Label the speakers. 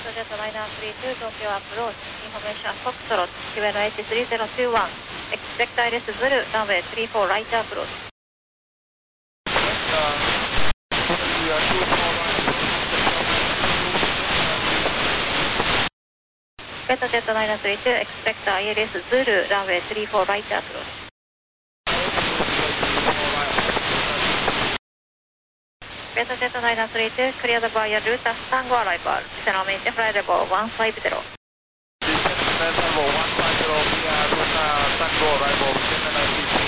Speaker 1: タジェットライナー32、東京アプローチ、インフォメーションフォックストロット、キュエの H3021、expect ILS ズル、ランウェイ34、ライトアプローチ。ベタジェットライナー32、expect ILS ズル、ランウェイ34、ライトアプローチ。ベタジェットライナー32、clear the via route as Tango arrival, finalmente flight level 150.
Speaker 2: Descent level 150 via route Tango arrival, 1093.